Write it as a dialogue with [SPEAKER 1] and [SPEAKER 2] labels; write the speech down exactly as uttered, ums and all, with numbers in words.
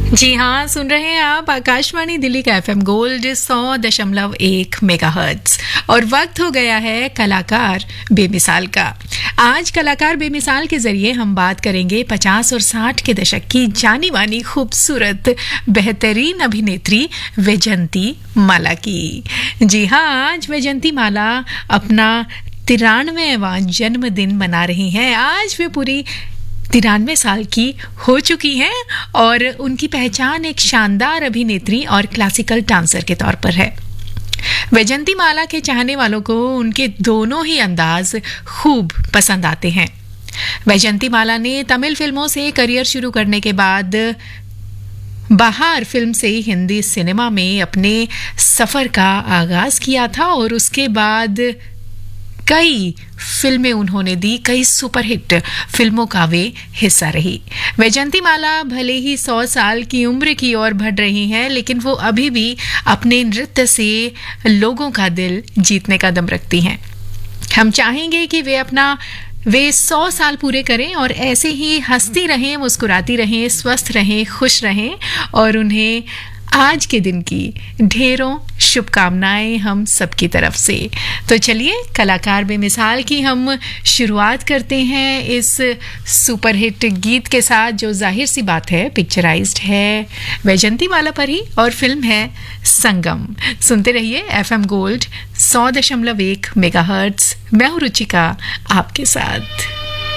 [SPEAKER 1] जी हाँ, सुन रहे हैं आप आकाशवाणी दिल्ली का एफएम गोल्ड सौ दशमलव एक मेगाहर्ट्ज और वक्त हो गया है कलाकार बेमिसाल का। आज कलाकार बेमिसाल के जरिए हम बात करेंगे पचास और साठ के दशक की जानी मानी खूबसूरत बेहतरीन अभिनेत्री वैजयंती माला की। जी हाँ, आज वैजयंती माला अपना तिरानवेवां जन्मदिन मना रही हैं। आज वे पूरी तिरानवे साल की हो चुकी हैं और उनकी पहचान एक शानदार अभिनेत्री और क्लासिकल डांसर के तौर पर है। वैजयंती माला के चाहने वालों को उनके दोनों ही अंदाज खूब पसंद आते हैं। वैजयंती माला ने तमिल फिल्मों से करियर शुरू करने के बाद बाहर फिल्म से हिंदी सिनेमा में अपने सफर का आगाज किया था और उसके बाद कई फिल्में उन्होंने दी, कई सुपरहिट फिल्मों का वे हिस्सा रही। वैजयंती माला भले ही सौ साल की उम्र की ओर बढ़ रही हैं, लेकिन वो अभी भी अपने नृत्य से लोगों का दिल जीतने का दम रखती हैं। हम चाहेंगे कि वे अपना वे सौ साल पूरे करें और ऐसे ही हंसती रहें, मुस्कुराती रहें, स्वस्थ रहें, खुश रहें और उन्हें आज के दिन की ढेरों शुभकामनाएं हम सबकी तरफ से। तो चलिए कलाकार बेमिसाल की हम शुरुआत करते हैं इस सुपरहिट गीत के साथ, जो जाहिर सी बात है पिक्चराइज्ड है वैजयंती माला पर ही और फिल्म है संगम। सुनते रहिए एफएम गोल्ड सौ दशमलव एक मेगाहर्ट्ज। मैं हूं रुचिका आपके साथ।